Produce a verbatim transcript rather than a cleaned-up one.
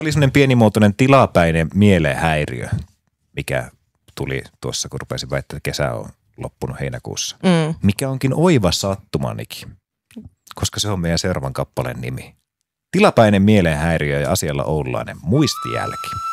Oli semmoinen pienimuotoinen tilapäinen mielenhäiriö, mikä tuli tuossa, kun rupesin väittämään, että kesä on loppunut heinäkuussa. Mm. Mikä onkin oiva sattumanikin, koska se on meidän seuraavan kappaleen nimi. Tilapäinen mielenhäiriö ja asialla oululainen muistijälki.